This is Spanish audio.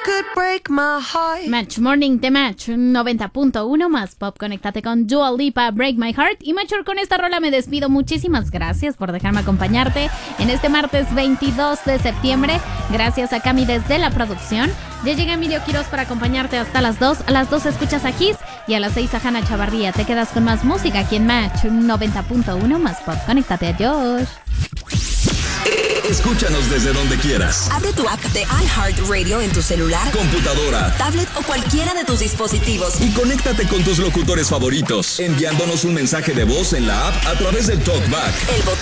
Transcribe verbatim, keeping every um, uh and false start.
could break my heart. Match Morning de Match noventa punto uno más pop. Conéctate con Dua Lipa, Break My Heart. Y Machor, con esta rola me despido. Muchísimas gracias por dejarme acompañarte en este martes veintidós de septiembre. Gracias a Cami desde la producción. Ya llega Emilio Quiroz para acompañarte hasta las dos. A las dos escuchas a Kiss y a las seis a Hanna Chavarría. Te quedas con más música aquí en Match noventa punto uno más pop. Conéctate a Josh. Escúchanos desde donde quieras. Abre tu app de iHeartRadio en tu celular, computadora, tablet o cualquiera de tus dispositivos. Y conéctate con tus locutores favoritos, enviándonos un mensaje de voz en la app a través del TalkBack. El botón